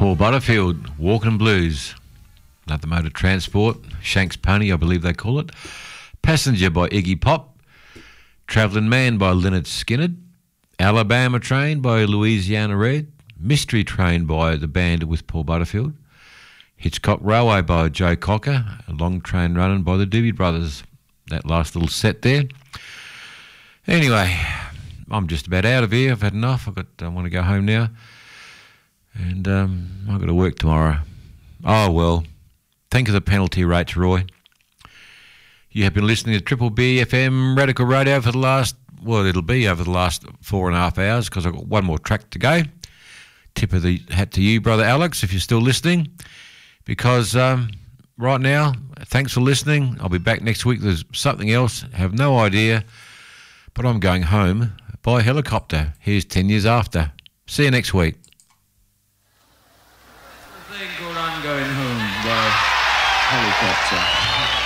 Paul Butterfield, Walking Blues. Another Mode of Transport, Shanks Pony, I believe they call it. Passenger by Iggy Pop. Travelling Man by Lynyrd Skynyrd. Alabama Train by Louisiana Red. Mystery Train by the band with Paul Butterfield. Hitchcock Railway by Joe Cocker. A Long Train Running by the Doobie Brothers. That last little set there. Anyway, I'm just about out of here. I've had enough. I want to go home now. And I've got to work tomorrow. Oh, well. Think of the penalty rates, Roy. You have been listening to Triple B FM Radical Radio for the last, well, it'll be over the last 4.5 hours because I've got one more track to go. Tip of the hat to you, Brother Alex, if you're still listening. Because right now, thanks for listening. I'll be back next week. There's something else. I have no idea. But I'm going home by helicopter. Here's 10 Years After. See you next week. The thing called I'm Going Home by helicopter.